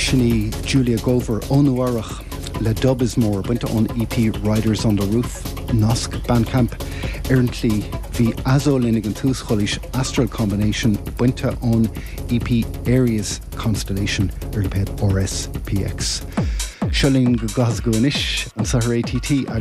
Shini Julia Gover Onuarach Le Dub is more buinte on EP Riders on the Roof Nosk Bandcamp Erntly V Azo Linnigan Tus Cholish Astral Combination buinte on EP Aries Constellation Erlped RSPX Shulling Gosgo Anish and Sahar ATT